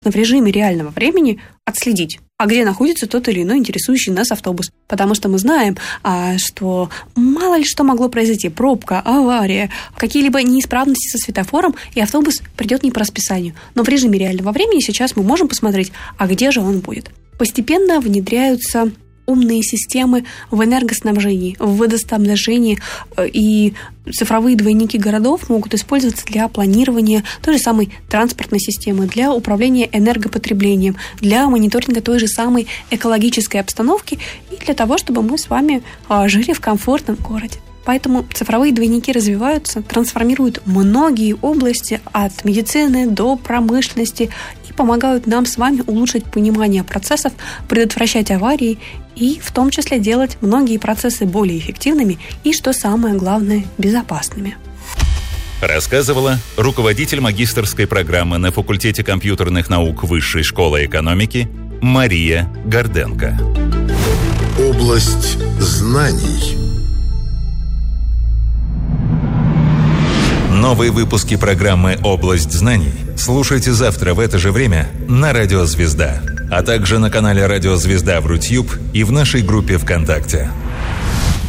в режиме реального времени отследить, а где находится тот или иной интересующий нас автобус. Потому что мы знаем, что мало ли что могло произойти. Пробка, авария, какие-либо неисправности со светофором, и автобус придет не по расписанию. Но в режиме реального времени сейчас мы можем посмотреть, а где же он будет. Постепенно внедряются умные системы в энергоснабжении, в водоснабжении, и цифровые двойники городов могут использоваться для планирования той же самой транспортной системы, для управления энергопотреблением, для мониторинга той же самой экологической обстановки и для того, чтобы мы с вами жили в комфортном городе. Поэтому цифровые двойники развиваются, трансформируют многие области от медицины до промышленности и помогают нам с вами улучшить понимание процессов, предотвращать аварии и в том числе делать многие процессы более эффективными и, что самое главное, безопасными. Рассказывала руководитель магистерской программы на факультете компьютерных наук Высшей школы экономики Мария Горденко. Область знаний. Новые выпуски программы «Область знаний» слушайте завтра в это же время на Радио Звезда, а также на канале Радио Звезда в Рутьюб и в нашей группе ВКонтакте.